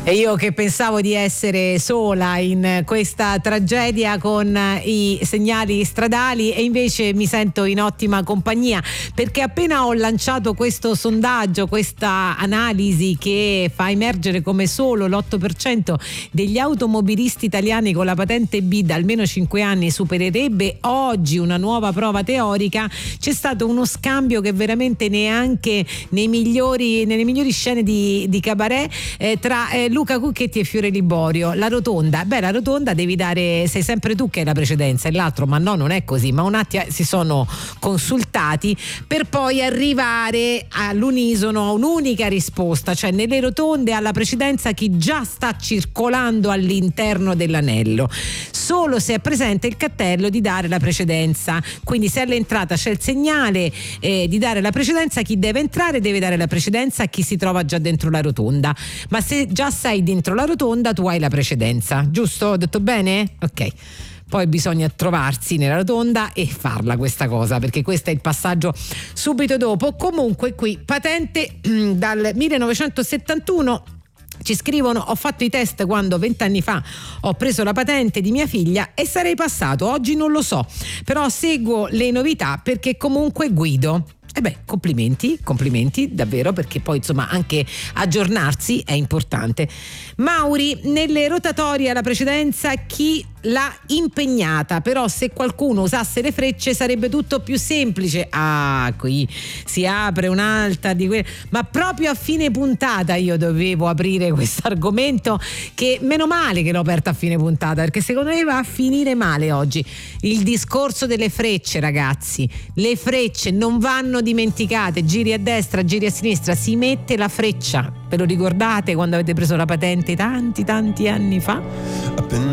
E io che pensavo di essere sola in questa tragedia con i segnali stradali, e invece mi sento in ottima compagnia, perché appena ho lanciato questo sondaggio, questa analisi che fa emergere come solo l'8% degli automobilisti italiani con la patente B da almeno 5 anni supererebbe oggi una nuova prova teorica, c'è stato uno scambio che veramente neanche nelle migliori scene di cabaret tra Luca Cucchetti e Fiore Liborio. La rotonda devi dare, sei sempre tu che hai la precedenza, e l'altro ma no, non è così, ma un attimo si sono consultati per poi arrivare all'unisono a un'unica risposta, cioè nelle rotonde alla precedenza chi già sta circolando all'interno dell'anello, solo se è presente il cartello di dare la precedenza, quindi se all'entrata c'è il segnale di dare la precedenza, chi deve entrare deve dare la precedenza a chi si trova già dentro la rotonda, ma se già sei dentro la rotonda tu hai la precedenza, giusto? Ho detto bene? Ok. Poi bisogna trovarsi nella rotonda e farla questa cosa, perché questo è il passaggio subito dopo. Comunque qui patente dal 1971. Ci scrivono: ho fatto i test quando 20 anni fa ho preso la patente di mia figlia e sarei passato, oggi non lo so, però seguo le novità perché comunque guido. E complimenti davvero, perché poi insomma anche aggiornarsi è importante. Mauri, nelle rotatorie alla precedenza chi l'ha impegnata, però se qualcuno usasse le frecce sarebbe tutto più semplice. Qui si apre un'altra di quelle, ma proprio a fine puntata io dovevo aprire questo argomento, che meno male che l'ho aperto a fine puntata, perché secondo me va a finire male oggi. Il discorso delle frecce, ragazzi, le frecce non vanno dimenticate, giri a destra, giri a sinistra, si mette la freccia, ve lo ricordate quando avete preso la patente tanti anni fa?